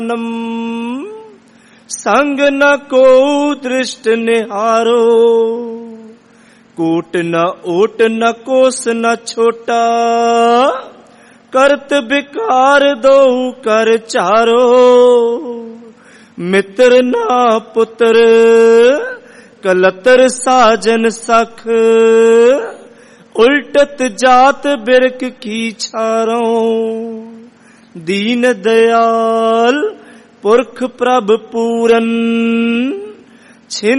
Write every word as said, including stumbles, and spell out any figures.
संग न को दृष्ट निहारो, कोट न ओट न कोस न छोटा, करत बिकार दो कर चारो। मित्र ना पुत्र कलतर साजन सख, उल्टत जात बिरक की छारों। दीन दयाल पुरख प्रभ पूरन, छिन